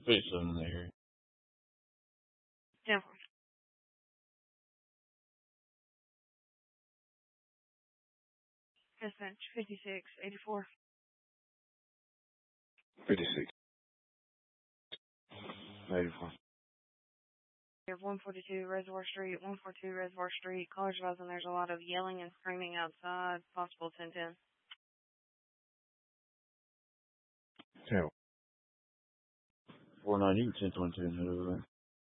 Wait, something there. 10-4. Dispatch 5684. 56. 84. We have 142 Reservoir Street, 142 Reservoir Street. Callers advising there's a lot of yelling and screaming outside. Possible 1010. 10. 490, 1022,